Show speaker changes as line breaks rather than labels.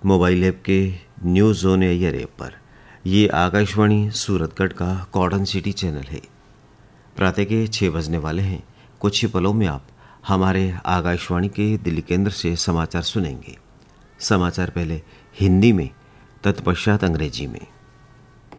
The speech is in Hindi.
मोबाइल ऐप के न्यूज़ ऑन एयर ऐप पर। ये आकाशवाणी सूरतगढ़ का कॉटन सिटी चैनल है। प्रातः के 6 बजने वाले हैं। कुछ ही पलों में आप हमारे आकाशवाणी के दिल्ली केंद्र से समाचार सुनेंगे। समाचार पहले हिंदी में, तत्पश्चात अंग्रेजी में।